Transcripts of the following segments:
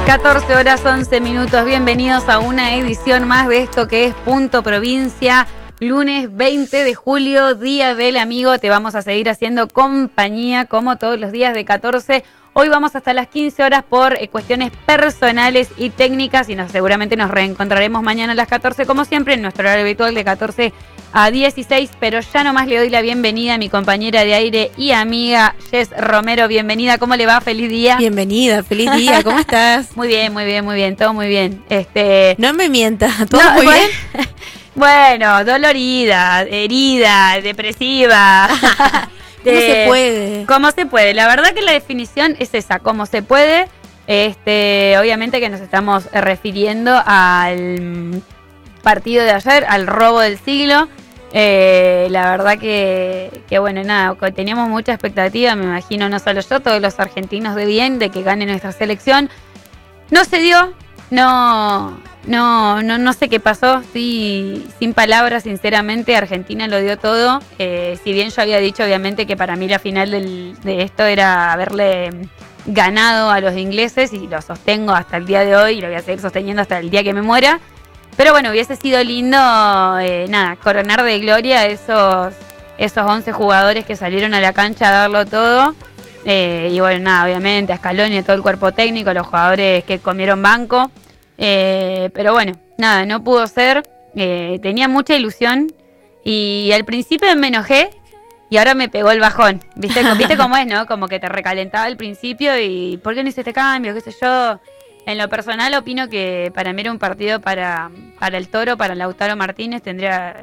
14 horas 11 minutos, bienvenidos a una edición más de esto que es Punto Provincia, lunes 20 de julio, Día del Amigo. Te vamos a seguir haciendo compañía como todos los días de 14. Hoy vamos hasta las 15 horas por cuestiones personales y técnicas y seguramente nos reencontraremos mañana a las 14 como siempre en nuestro horario habitual de 14 a 16, pero ya nomás le doy la bienvenida a mi compañera de aire y amiga Jess Romero. Bienvenida, ¿cómo le va? Feliz día. Bienvenida, feliz día, ¿cómo estás? Muy bien, todo muy bien. No me mientas, todo muy bien. Bueno, dolorida, herida, depresiva. ¿Cómo se puede? ¿Cómo se puede? La verdad que la definición es esa, cómo se puede. Obviamente que nos estamos refiriendo al partido de ayer, al robo del siglo. La verdad que bueno, nada, teníamos mucha expectativa, me imagino, no solo yo, todos los argentinos de bien, de que gane nuestra selección. No se dio, no sé qué pasó, estoy sin palabras, sinceramente. Argentina lo dio todo. Si bien yo había dicho, obviamente, que para mí la final de esto era haberle ganado a los ingleses, y lo sostengo hasta el día de hoy, y lo voy a seguir sosteniendo hasta el día que me muera. Pero bueno, hubiese sido lindo, coronar de gloria a esos 11 jugadores que salieron a la cancha a darlo todo. Y bueno, nada, obviamente, a Scaloni, a todo el cuerpo técnico, los jugadores que comieron banco. Pero bueno, nada, no pudo ser. Tenía mucha ilusión y al principio me enojé y ahora me pegó el bajón. ¿Viste cómo es, no? Como que te recalentaba al principio y ¿por qué no hice este cambio? ¿Qué sé yo? En lo personal opino que para mí era un partido para el Toro, para Lautaro Martínez. Tendría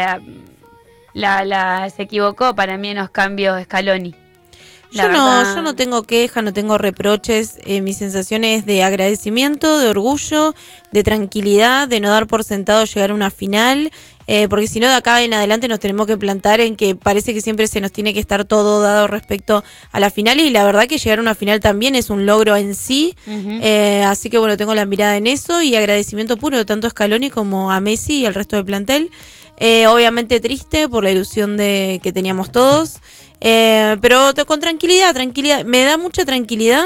se equivocó para mí en los cambios Scaloni. Yo no tengo queja, no tengo reproches. Mi sensación es de agradecimiento, de orgullo, de tranquilidad, de no dar por sentado llegar a una final, porque si no, de acá en adelante nos tenemos que plantar en que parece que siempre se nos tiene que estar todo dado respecto a la final, y la verdad que llegar a una final también es un logro en sí. Así que bueno, tengo la mirada en eso y agradecimiento puro tanto a Scaloni como a Messi y al resto del plantel. Obviamente triste por la ilusión que teníamos todos. Pero con tranquilidad, me da mucha tranquilidad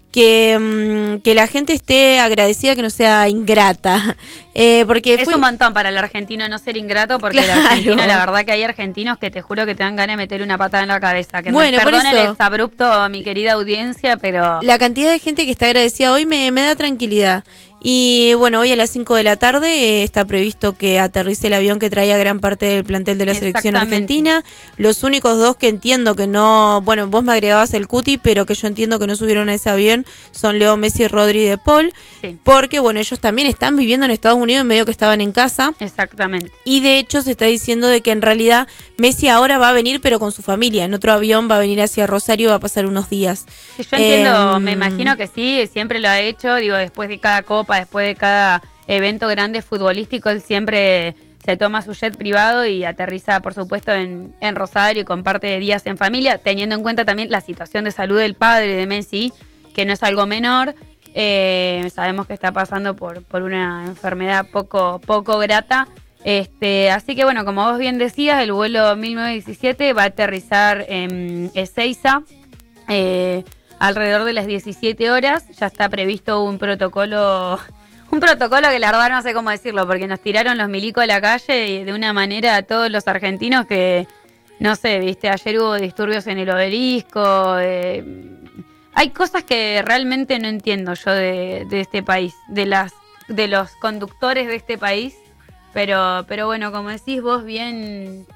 que la gente esté agradecida, que no sea ingrata, porque es un montón para el argentino no ser ingrato, porque claro. El argentino, la verdad que hay argentinos que te juro que te dan ganas de meter una patada en la cabeza, que bueno, me perdonen el exabrupto a mi querida audiencia, pero la cantidad de gente que está agradecida hoy me da tranquilidad. Y bueno, hoy a las 5 de la tarde está previsto que aterrice el avión que traía gran parte del plantel de la selección argentina. Los únicos dos que entiendo que no, bueno, vos me agregabas el Cuti, pero que yo entiendo que no subieron a ese avión son Leo Messi y Rodri de Paul, sí. Porque bueno, ellos también están viviendo en Estados Unidos, en medio que estaban en casa. Exactamente. Y de hecho se está diciendo de que en realidad Messi ahora va a venir, pero con su familia, en otro avión, va a venir hacia Rosario, va a pasar unos días. Sí, yo entiendo, me imagino que sí, siempre lo ha hecho, digo, después de cada copa, después de cada evento grande futbolístico, él siempre se toma su jet privado y aterriza, por supuesto, en Rosario y comparte días en familia, teniendo en cuenta también la situación de salud del padre de Messi, que no es algo menor. Sabemos que está pasando por una enfermedad poco grata. Así que bueno, como vos bien decías, el vuelo 1917 va a aterrizar en Ezeiza alrededor de las 17 horas. Ya está previsto un protocolo que la verdad no sé cómo decirlo, porque nos tiraron los milicos a la calle y de una manera a todos los argentinos que, no sé, viste, ayer hubo disturbios en el Obelisco. Hay cosas que realmente no entiendo yo de este país, de los conductores de este país, pero bueno, como decís vos bien,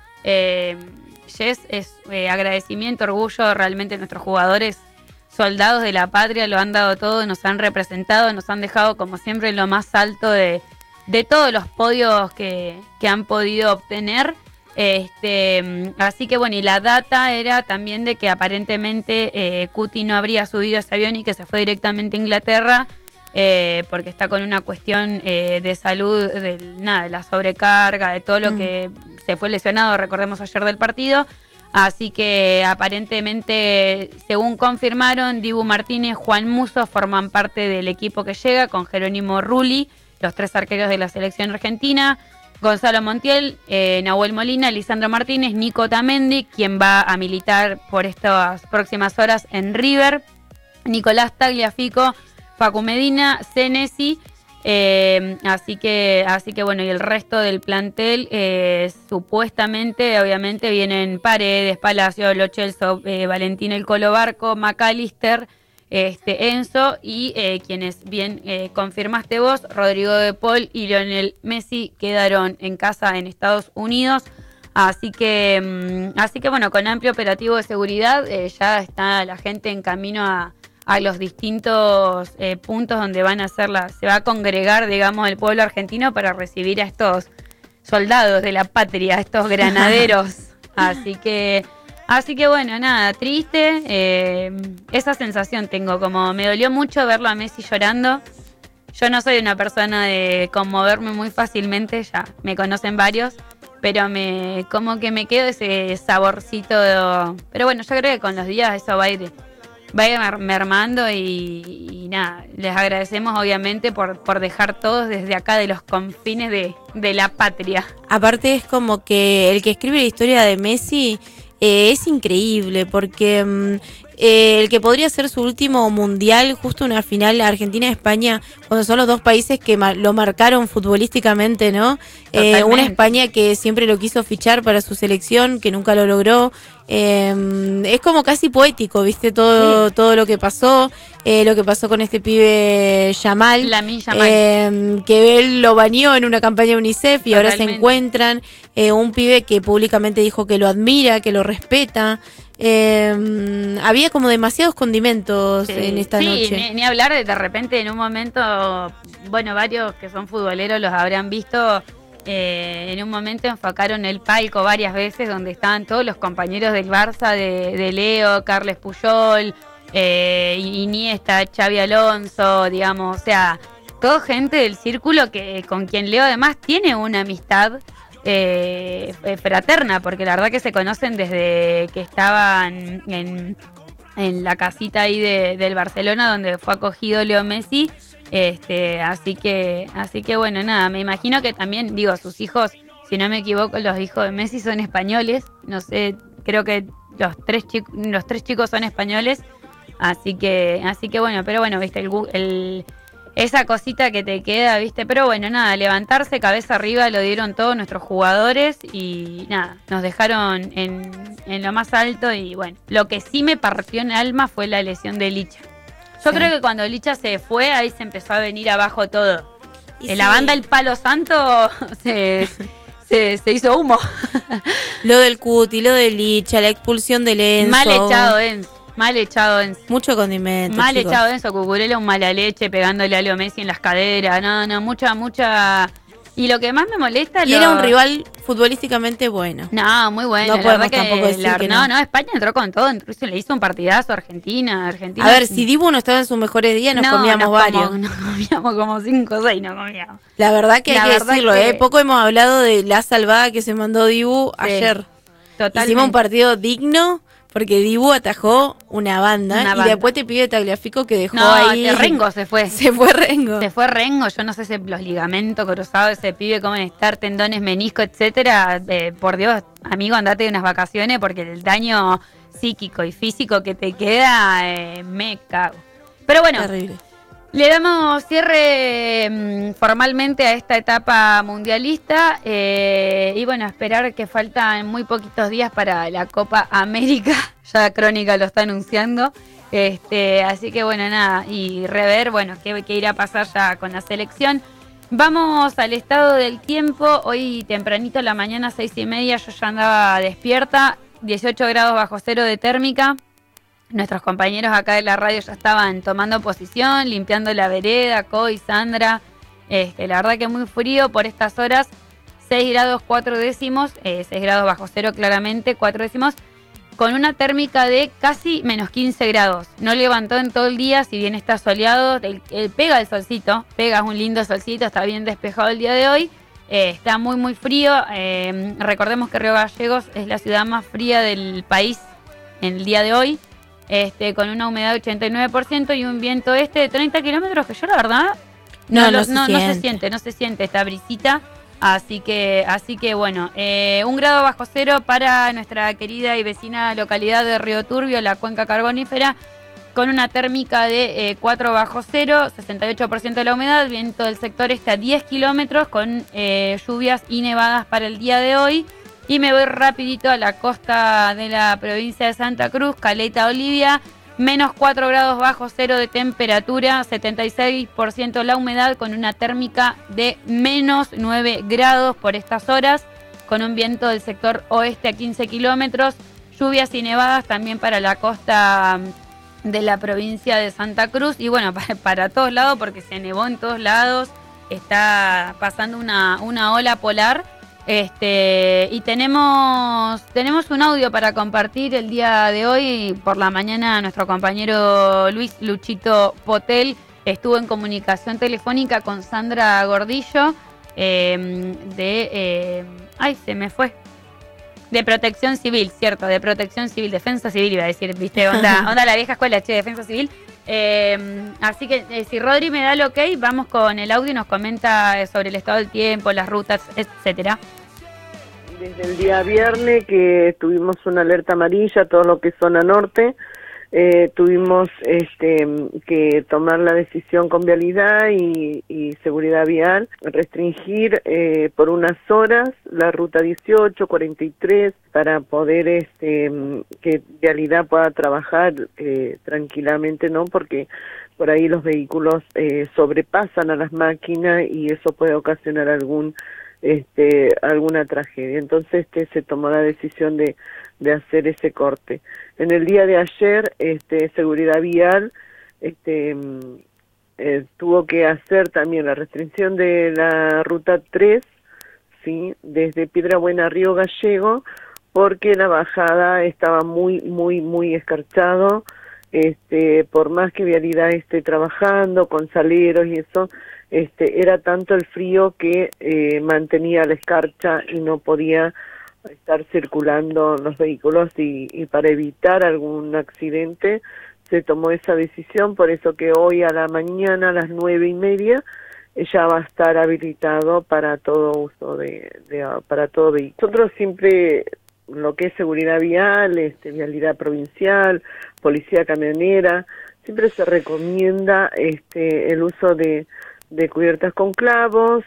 Jess, es agradecimiento, orgullo. Realmente nuestros jugadores, soldados de la patria, lo han dado todo, nos han representado, nos han dejado como siempre lo más alto de todos los podios que han podido obtener. Así que bueno, y la data era también de que aparentemente Cuti no habría subido a ese avión y que se fue directamente a Inglaterra, porque está con una cuestión de salud, de la sobrecarga, de todo lo que se fue lesionado, recordemos ayer del partido. Así que aparentemente, según confirmaron, Dibu Martínez, Juan Musso forman parte del equipo que llega, con Jerónimo Rulli, los 3 arqueros de la selección argentina, Gonzalo Montiel, Nahuel Molina, Lisandro Martínez, Nico Otamendi, quien va a militar por estas próximas horas en River, Nicolás Tagliafico, Facu Medina, Senesi, así que bueno, y el resto del plantel supuestamente, obviamente vienen Paredes, Palacio, Lo Celso, Valentín El Colo Barco, McAllister, Enzo y quienes bien confirmaste vos, Rodrigo de Paul y Lionel Messi quedaron en casa en Estados Unidos. Así que bueno, con amplio operativo de seguridad ya está la gente en camino a los distintos puntos donde se va a congregar, digamos, el pueblo argentino para recibir a estos soldados de la patria, a estos granaderos. Así que bueno, nada, triste. Esa sensación tengo, como me dolió mucho verlo a Messi llorando. Yo no soy una persona de conmoverme muy fácilmente, ya me conocen varios, pero como que me quedo ese saborcito. Pero bueno, yo creo que con los días eso va a ir mermando y nada, les agradecemos obviamente por dejar todos desde acá de los confines de la patria. Aparte es como que el que escribe la historia de Messi es increíble porque el que podría ser su último mundial, justo una final Argentina-España, cuando son los dos países que lo marcaron futbolísticamente, ¿no? Una España que siempre lo quiso fichar para su selección, que nunca lo logró. Es como casi poético, ¿viste? Todo lo que pasó con este pibe Yamal, que él lo bañó en una campaña de UNICEF y ahora se encuentran. Un pibe que públicamente dijo que lo admira, que lo respeta. Había como demasiados condimentos en esta noche. Ni hablar de repente en un momento, bueno, varios que son futboleros los habrán visto. En un momento enfocaron el palco varias veces donde estaban todos los compañeros del Barça, de Leo, Carles Puyol, Iniesta, Xavi Alonso, digamos, o sea, toda gente del círculo con quien Leo además tiene una amistad fraterna, porque la verdad que se conocen desde que estaban en la casita ahí del Barcelona donde fue acogido Leo Messi. Así que bueno, nada, me imagino que también, digo, sus hijos, si no me equivoco, los hijos de Messi son españoles, no sé, creo que los tres chicos son españoles, así que bueno, pero bueno, viste, esa cosita que te queda, viste, pero bueno, nada, levantarse cabeza arriba lo dieron todos nuestros jugadores y nada, nos dejaron en lo más alto y bueno, lo que sí me partió en el alma fue la lesión de Licha. Yo creo que cuando Licha se fue, ahí se empezó a venir abajo todo. En la banda El Palo Santo se hizo humo. Lo del Cuti, lo de Licha, la expulsión de Enzo. Mal echado Enzo. Mucho condimento, mal chicos. Echado Enzo, Cucurella un mala leche pegándole a Leo Messi en las caderas. No, mucha. Y lo que más me molesta... era un rival futbolísticamente bueno. No, muy bueno. No podemos tampoco decir que no. No, España entró con todo, incluso le hizo un partidazo a Argentina. A ver, si Dibu no estaba en sus mejores días, nos comíamos varios. Nos comíamos como 5 o 6, nos comíamos. La verdad que hay que decirlo, poco hemos hablado de la salvada que se mandó Dibu ayer. Totalmente. Hicimos un partido digno, porque Dibu atajó una banda. Y después te pide Tagliafico que dejó ahí. Rengo se fue. Se fue Rengo. Yo no sé si los ligamentos cruzados de ese pibe, cómo estar, tendones, menisco, etcétera. Por Dios, amigo, andate de unas vacaciones porque el daño psíquico y físico que te queda, me cago. Pero bueno, terrible. Le damos cierre formalmente a esta etapa mundialista y bueno, esperar que faltan muy poquitos días para la Copa América, ya Crónica lo está anunciando, así que bueno, nada, y rever, bueno, qué irá a pasar ya con la selección. Vamos al estado del tiempo, hoy tempranito en la mañana, 6:30, yo ya andaba despierta, 18 grados bajo cero de térmica. Nuestros compañeros acá de la radio ya estaban tomando posición, limpiando la vereda, Coy, Sandra. La verdad que muy frío por estas horas. 6 grados 4 décimos, 6 grados bajo cero claramente, 4 décimos, con una térmica de casi menos 15 grados. No levantó en todo el día, si bien está soleado, pega el solcito, pega un lindo solcito, está bien despejado el día de hoy. Está muy muy frío. Recordemos que Río Gallegos es la ciudad más fría del país en el día de hoy. Con una humedad de 89% y un viento de 30 kilómetros, que yo la verdad no se siente esta brisita, así que bueno, 1 grado bajo cero para nuestra querida y vecina localidad de Río Turbio, la cuenca carbonífera, con una térmica de 4 bajo cero, 68% de la humedad, viento del sector este a 10 kilómetros, con lluvias y nevadas para el día de hoy. Y me voy rapidito a la costa de la provincia de Santa Cruz, Caleta, Olivia, menos 4 grados bajo cero de temperatura, 76% la humedad, con una térmica de menos 9 grados por estas horas, con un viento del sector oeste a 15 kilómetros, lluvias y nevadas también para la costa de la provincia de Santa Cruz, y bueno, para todos lados, porque se nevó en todos lados, está pasando una ola polar. Y tenemos un audio para compartir el día de hoy. Por la mañana nuestro compañero Luis Luchito Potel estuvo en comunicación telefónica con Sandra Gordillo se me fue. De Protección Civil, cierto, de Protección Civil, Defensa Civil iba a decir, viste, onda la vieja escuela, Defensa Civil. Así que si Rodri me da el ok, vamos con el audio y nos comenta sobre el estado del tiempo, las rutas, etcétera. Desde el día viernes que tuvimos una alerta amarilla, todo lo que es zona norte, tuvimos que tomar la decisión con vialidad y seguridad vial, restringir por unas horas la ruta 18, 43, para poder que vialidad pueda trabajar tranquilamente, ¿no? Porque por ahí los vehículos sobrepasan a las máquinas y eso puede ocasionar alguna tragedia. Entonces se tomó la decisión de hacer ese corte. En el día de ayer, seguridad vial tuvo que hacer también la restricción de la ruta 3, ¿sí? Desde Piedra Buena a Río Gallego, porque la bajada estaba muy escarchado. Por más que vialidad esté trabajando con saleros y eso, era tanto el frío que mantenía la escarcha y no podía estar circulando los vehículos, y para evitar algún accidente se tomó esa decisión. Por eso que hoy a la mañana a las 9:30 ya va a estar habilitado para todo uso para todo vehículo. Nosotros siempre, lo que es seguridad vial, vialidad provincial, policía camionera, siempre se recomienda el uso de cubiertas con clavos,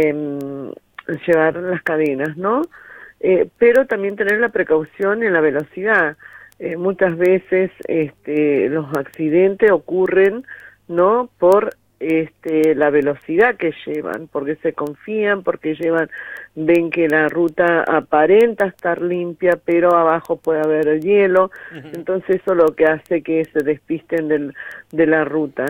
llevar las cadenas, ¿no? Pero también tener la precaución en la velocidad. Muchas veces los accidentes ocurren, ¿no? Por la velocidad que llevan, porque se confían, porque ven que la ruta aparenta estar limpia, pero abajo puede haber hielo. Entonces eso lo que hace que se despisten de la ruta.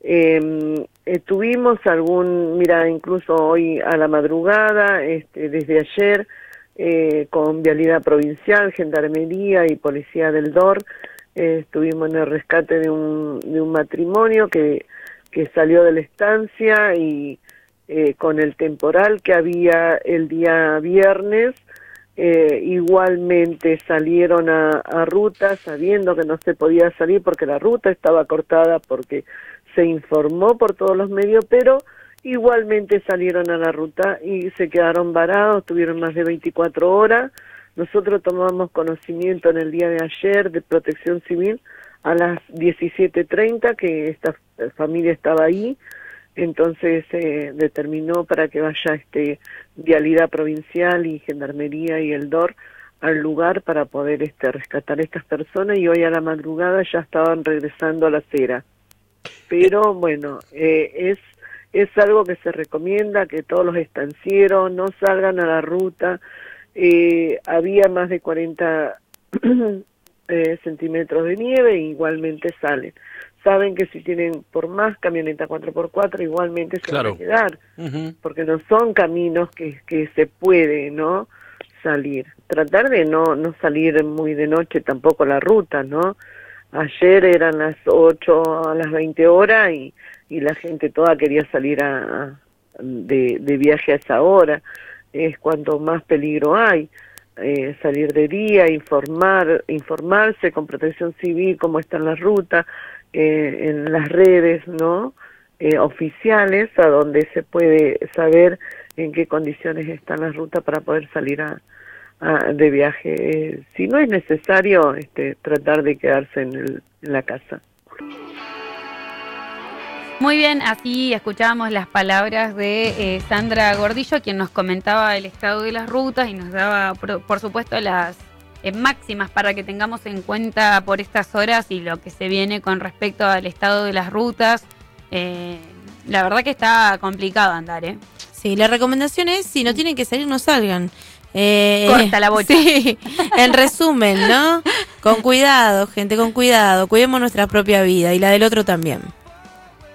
Tuvimos incluso hoy a la madrugada, desde ayer, con vialidad provincial, gendarmería y policía del DOR, estuvimos en el rescate de un matrimonio que salió de la estancia, y con el temporal que había el día viernes, igualmente salieron a ruta sabiendo que no se podía salir porque la ruta estaba cortada, porque se informó por todos los medios, pero igualmente salieron a la ruta y se quedaron varados, tuvieron más de 24 horas. Nosotros tomamos conocimiento en el día de ayer de Protección Civil a las 17:30 que esta familia estaba ahí, entonces determinó para que vaya vialidad provincial y gendarmería y el DOR al lugar para poder rescatar a estas personas, y hoy a la madrugada ya estaban regresando a la acera. Pero bueno, es algo que se recomienda, que todos los estancieros no salgan a la ruta. Había más de 40 centímetros de nieve, e igualmente salen. Saben que si tienen por más camioneta 4x4, igualmente se van a quedar, porque no son caminos que se puede, ¿no?, salir. Tratar de no salir muy de noche tampoco a la ruta, ¿no? Ayer eran las 8 a las 20 horas y la gente toda quería salir de viaje a esa hora. Es cuanto más peligro hay. Salir de día, informarse con Protección Civil cómo están las rutas, en las redes, ¿no?, oficiales, a donde se puede saber en qué condiciones están las rutas para poder salir de viaje. Si no es necesario, tratar de quedarse en la casa. Muy bien, así escuchábamos las palabras de Sandra Gordillo, quien nos comentaba el estado de las rutas y nos daba, por supuesto, las máximas para que tengamos en cuenta por estas horas y lo que se viene con respecto al estado de las rutas. La verdad que está complicado andar, ¿eh? Sí, la recomendación es, si no tienen que salir, no salgan. Corta la bocha. Sí, en resumen, ¿no? Con cuidado, gente, con cuidado. Cuidemos nuestra propia vida y la del otro también.